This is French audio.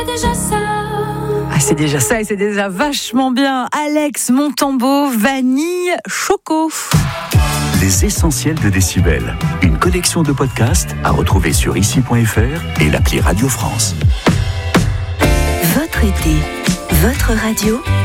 C'est déjà ça et c'est déjà vachement bien. Alex Montambeau, vanille, choco. Les essentiels de Décibel. Une collection de podcasts à retrouver sur ici.fr et l'appli Radio France. Votre été, votre radio.